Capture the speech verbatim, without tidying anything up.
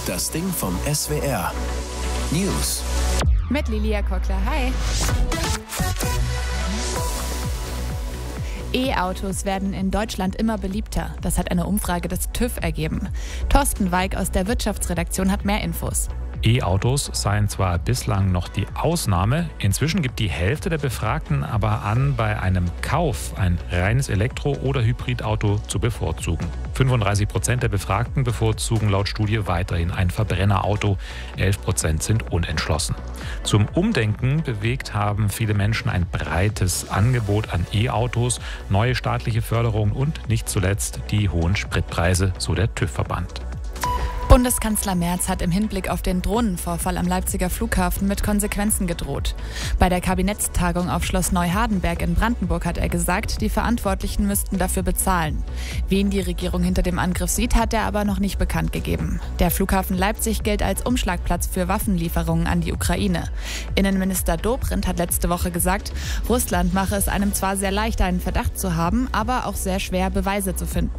Das Ding vom S W R. News. Mit Lilia Kockler. Hi. E-Autos werden in Deutschland immer beliebter. Das hat eine Umfrage des TÜV ergeben. Thorsten Weig aus der Wirtschaftsredaktion hat mehr Infos. E-Autos seien zwar bislang noch die Ausnahme, inzwischen gibt die Hälfte der Befragten aber an, bei einem Kauf ein reines Elektro- oder Hybridauto zu bevorzugen. fünfunddreißig Prozent der Befragten bevorzugen laut Studie weiterhin ein Verbrennerauto, elf Prozent sind unentschlossen. Zum Umdenken bewegt haben viele Menschen ein breites Angebot an E-Autos, neue staatliche Förderung und nicht zuletzt die hohen Spritpreise, so der TÜV-Verband. Bundeskanzler Merz hat im Hinblick auf den Drohnenvorfall am Leipziger Flughafen mit Konsequenzen gedroht. Bei der Kabinettstagung auf Schloss Neuhardenberg in Brandenburg hat er gesagt, die Verantwortlichen müssten dafür bezahlen. Wen die Regierung hinter dem Angriff sieht, hat er aber noch nicht bekannt gegeben. Der Flughafen Leipzig gilt als Umschlagplatz für Waffenlieferungen an die Ukraine. Innenminister Dobrindt hat letzte Woche gesagt, Russland mache es einem zwar sehr leicht, einen Verdacht zu haben, aber auch sehr schwer, Beweise zu finden.